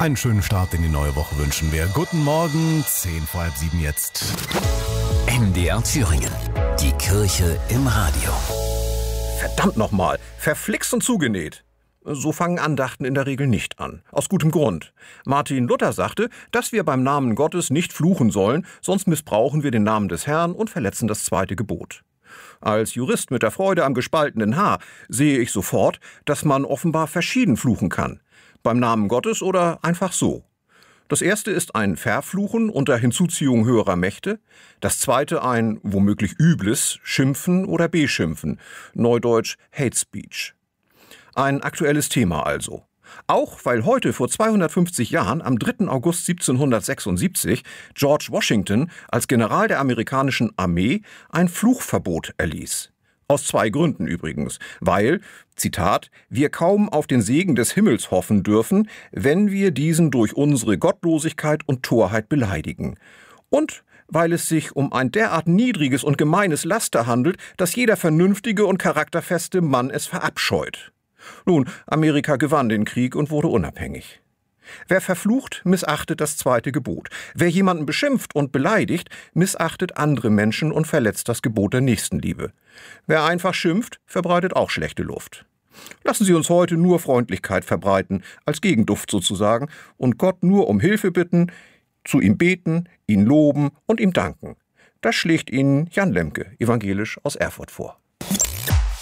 Einen schönen Start in die neue Woche wünschen wir. Guten Morgen, 6:10 jetzt. MDR Thüringen. Die Kirche im Radio. Verdammt nochmal, verflixt und zugenäht. So fangen Andachten in der Regel nicht an. Aus gutem Grund. Martin Luther sagte, dass wir beim Namen Gottes nicht fluchen sollen, sonst missbrauchen wir den Namen des Herrn und verletzen das 2. Gebot. Als Jurist mit der Freude am gespaltenen Haar sehe ich sofort, dass man offenbar verschieden fluchen kann. Beim Namen Gottes oder einfach so. Das erste ist ein Verfluchen unter Hinzuziehung höherer Mächte. Das zweite ein womöglich übles Schimpfen oder Beschimpfen. Neudeutsch Hate Speech. Ein aktuelles Thema also. Auch weil heute vor 250 Jahren, am 3. August 1776, George Washington als General der amerikanischen Armee ein Fluchverbot erließ. Aus 2 Gründen übrigens. Weil, Zitat, wir kaum auf den Segen des Himmels hoffen dürfen, wenn wir diesen durch unsere Gottlosigkeit und Torheit beleidigen. Und weil es sich um ein derart niedriges und gemeines Laster handelt, dass jeder vernünftige und charakterfeste Mann es verabscheut. Nun, Amerika gewann den Krieg und wurde unabhängig. Wer verflucht, missachtet das 2. Gebot. Wer jemanden beschimpft und beleidigt, missachtet andere Menschen und verletzt das Gebot der Nächstenliebe. Wer einfach schimpft, verbreitet auch schlechte Luft. Lassen Sie uns heute nur Freundlichkeit verbreiten, als Gegenduft sozusagen, und Gott nur um Hilfe bitten, zu ihm beten, ihn loben und ihm danken. Das schlägt Ihnen Jan Lemke, evangelisch aus Erfurt, vor.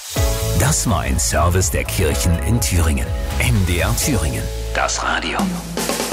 Das war ein Service der Kirchen in Thüringen. MDR Thüringen. Das Radio.